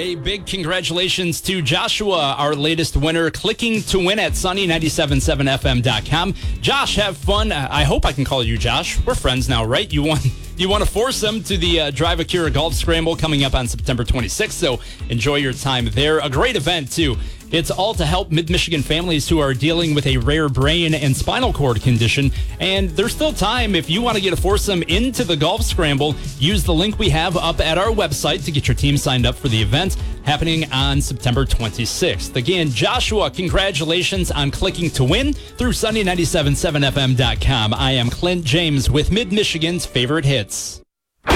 A big congratulations to Joshua, our latest winner, clicking to win at sunny977fm.com. Josh, have fun. I hope I can call you Josh. We're friends now, right? You want to force him to the Drive Acura Golf Scramble coming up on September 26th, so enjoy your time there. A great event, too. It's all to help Mid-Michigan families who are dealing with a rare brain and spinal cord condition. And there's still time. If you want to get a foursome into the Golf Scramble, use the link we have up at our website to get your team signed up for the event happening on September 26th. Again, Joshua, congratulations on clicking to win through sunny977fm.com. I am Clint James with Mid-Michigan's favorite hits.